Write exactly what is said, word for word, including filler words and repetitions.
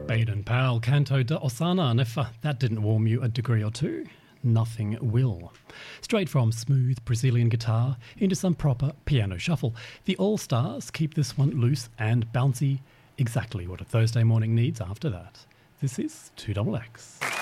Baden Powell, Canto da Osana, and if uh, that didn't warm you a degree or two, nothing will. Straight from smooth Brazilian guitar into some proper piano shuffle, the All-Stars keep this one loose and bouncy, exactly what a Thursday morning needs after that. This is two X X.